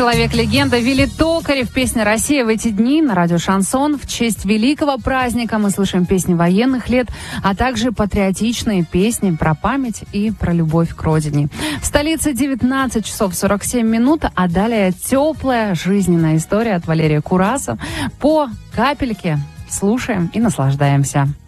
Человек-легенда Вилли Токарев. Песня «Россия» в эти дни на радио «Шансон». В честь великого праздника мы слышим песни военных лет, а также патриотичные песни про память и про любовь к родине. В столице 19 часов 47 минут, а далее теплая жизненная история от Валерия Кураса. По капельке слушаем и наслаждаемся.